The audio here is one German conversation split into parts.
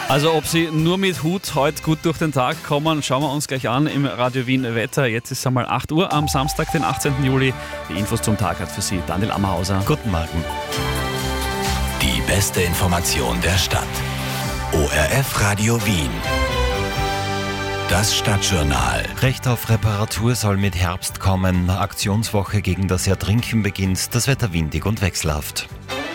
Also ob Sie nur mit Hut heute gut durch den Tag kommen, schauen wir uns gleich an im Radio Wien Wetter. Jetzt ist es einmal 8 Uhr am Samstag, den 18. Juli. Die Infos zum Tag hat für Sie Daniel Ammerhauser. Guten Morgen. Die beste Information der Stadt. ORF Radio Wien. Das Stadtjournal. Recht auf Reparatur soll mit Herbst kommen. Aktionswoche gegen das Ertrinken beginnt. Das Wetter windig und wechselhaft.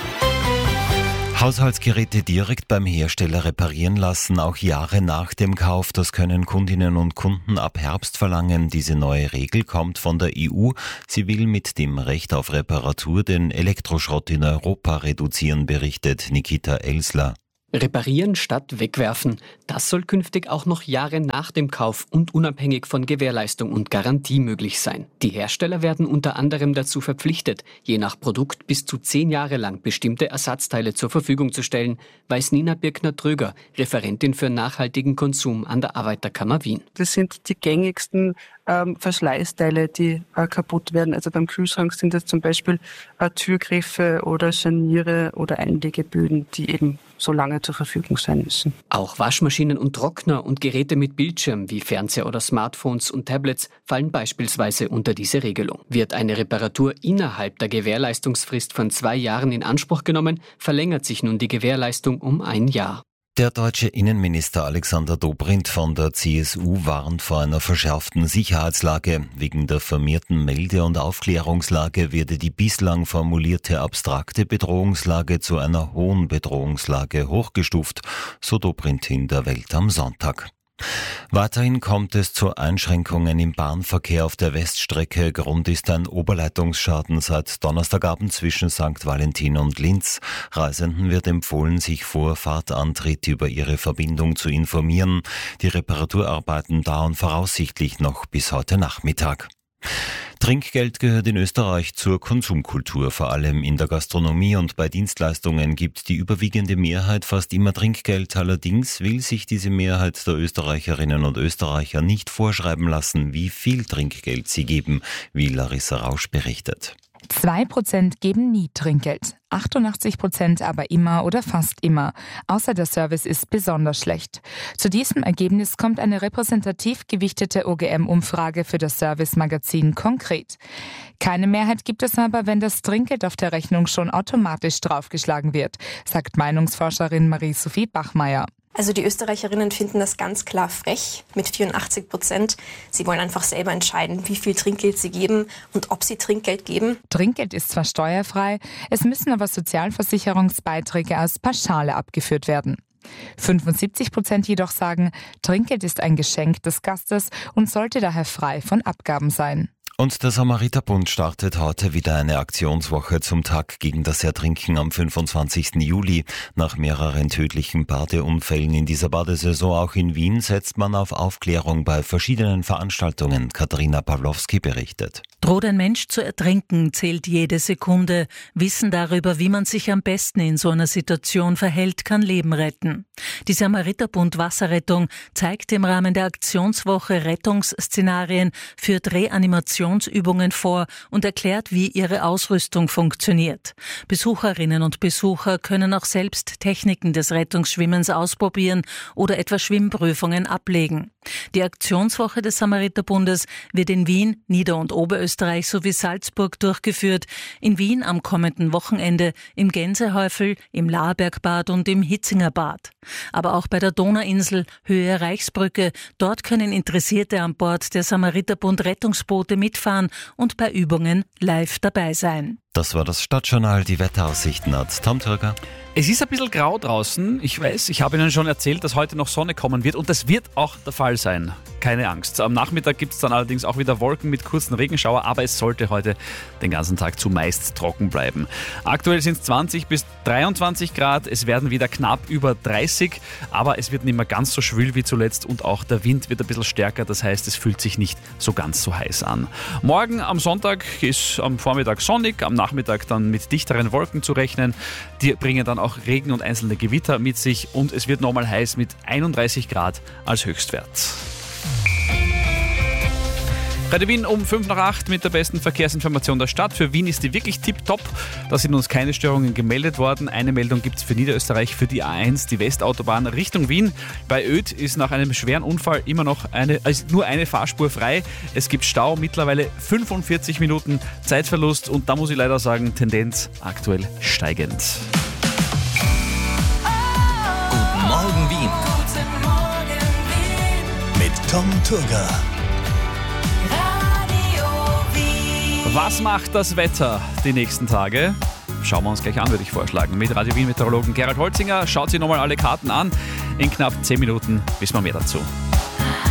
Haushaltsgeräte direkt beim Hersteller reparieren lassen, auch Jahre nach dem Kauf. Das können Kundinnen und Kunden ab Herbst verlangen. Diese neue Regel kommt von der EU. Sie will mit dem Recht auf Reparatur den Elektroschrott in Europa reduzieren, berichtet Nikita Elsler. Reparieren statt wegwerfen. Das soll künftig auch noch Jahre nach dem Kauf und unabhängig von Gewährleistung und Garantie möglich sein. Die Hersteller werden unter anderem dazu verpflichtet, je nach Produkt bis zu 10 Jahre lang bestimmte Ersatzteile zur Verfügung zu stellen, weiß Nina Birkner-Tröger, Referentin für nachhaltigen Konsum an der Arbeiterkammer Wien. Das sind die gängigsten Verschleißteile, die kaputt werden. Also beim Kühlschrank sind das zum Beispiel Türgriffe oder Scharniere oder Einlegeböden, die eben so lange zur Verfügung sein müssen. Auch Waschmaschinen und Trockner und Geräte mit Bildschirm wie Fernseher oder Smartphones und Tablets fallen beispielsweise unter diese Regelung. Wird eine Reparatur innerhalb der Gewährleistungsfrist von 2 Jahren in Anspruch genommen, verlängert sich nun die Gewährleistung um 1 Jahr. Der deutsche Innenminister Alexander Dobrindt von der CSU warnt vor einer verschärften Sicherheitslage. Wegen der vermehrten Melde- und Aufklärungslage werde die bislang formulierte abstrakte Bedrohungslage zu einer hohen Bedrohungslage hochgestuft, so Dobrindt in der Welt am Sonntag. Weiterhin kommt es zu Einschränkungen im Bahnverkehr auf der Weststrecke. Grund ist ein Oberleitungsschaden seit Donnerstagabend zwischen St. Valentin und Linz. Reisenden wird empfohlen, sich vor Fahrtantritt über ihre Verbindung zu informieren. Die Reparaturarbeiten dauern voraussichtlich noch bis heute Nachmittag. Trinkgeld gehört in Österreich zur Konsumkultur. Vor allem in der Gastronomie und bei Dienstleistungen gibt die überwiegende Mehrheit fast immer Trinkgeld. Allerdings will sich diese Mehrheit der Österreicherinnen und Österreicher nicht vorschreiben lassen, wie viel Trinkgeld sie geben, wie Larissa Rausch berichtet. 2% geben nie Trinkgeld, 88% aber immer oder fast immer, außer der Service ist besonders schlecht. Zu diesem Ergebnis kommt eine repräsentativ gewichtete OGM-Umfrage für das Service-Magazin Konkret. Keine Mehrheit gibt es aber, wenn das Trinkgeld auf der Rechnung schon automatisch draufgeschlagen wird, sagt Meinungsforscherin Marie-Sophie Bachmeier. Also die Österreicherinnen finden das ganz klar frech mit 84%. Sie wollen einfach selber entscheiden, wie viel Trinkgeld sie geben und ob sie Trinkgeld geben. Trinkgeld ist zwar steuerfrei, es müssen aber Sozialversicherungsbeiträge als Pauschale abgeführt werden. 75% jedoch sagen, Trinkgeld ist ein Geschenk des Gastes und sollte daher frei von Abgaben sein. Und der Samariterbund startet heute wieder eine Aktionswoche zum Tag gegen das Ertrinken am 25. Juli. Nach mehreren tödlichen Badeunfällen in dieser Badesaison auch in Wien setzt man auf Aufklärung bei verschiedenen Veranstaltungen. Katharina Pawlowski berichtet. Droht ein Mensch zu ertrinken, zählt jede Sekunde. Wissen darüber, wie man sich am besten in so einer Situation verhält, kann Leben retten. Die Samariterbund Wasserrettung zeigt im Rahmen der Aktionswoche Rettungsszenarien, führt Reanimationsübungen vor und erklärt, wie ihre Ausrüstung funktioniert. Besucherinnen und Besucher können auch selbst Techniken des Rettungsschwimmens ausprobieren oder etwa Schwimmprüfungen ablegen. Die Aktionswoche des Samariterbundes wird in Wien, Nieder- und Oberösterreich sowie Salzburg durchgeführt. In Wien am kommenden Wochenende, im Gänsehäufel, im Laarbergbad und im Hitzingerbad. Aber auch bei der Donauinsel, Höhe Reichsbrücke. Dort können Interessierte an Bord der Samariterbund Rettungsboote mitfahren und bei Übungen live dabei sein. Das war das Stadtjournal, die Wetteraussichten hat Tom Türger. Es ist ein bisschen grau draußen. Ich weiß, ich habe Ihnen schon erzählt, dass heute noch Sonne kommen wird und das wird auch der Fall sein. Keine Angst. Am Nachmittag gibt es dann allerdings auch wieder Wolken mit kurzen Regenschauer, aber es sollte heute den ganzen Tag zumeist trocken bleiben. Aktuell sind es 20 bis 23 Grad, es werden wieder knapp über 30, aber es wird nicht mehr ganz so schwül wie zuletzt und auch der Wind wird ein bisschen stärker, das heißt, es fühlt sich nicht so ganz so heiß an. Morgen am Sonntag ist am Vormittag sonnig, am Nachmittag dann mit dichteren Wolken zu rechnen. Die bringen dann auch Regen und einzelne Gewitter mit sich und es wird nochmal heiß mit 31 Grad als Höchstwert. Radio Wien um 7:05 mit der besten Verkehrsinformation der Stadt. Für Wien ist die wirklich tipptopp. Da sind uns keine Störungen gemeldet worden. Eine Meldung gibt es für Niederösterreich für die A1, die Westautobahn Richtung Wien. Bei Oedt ist nach einem schweren Unfall immer noch nur eine Fahrspur frei. Es gibt Stau, mittlerweile 45 Minuten Zeitverlust und da muss ich leider sagen, Tendenz aktuell steigend. Guten Morgen Wien. Mit Tom Turga. Was macht das Wetter die nächsten Tage? Schauen wir uns gleich an, würde ich vorschlagen. Mit Radio Wien-Meteorologen Gerald Holzinger. Schaut sich nochmal alle Karten an. In knapp 10 Minuten wissen wir mehr dazu.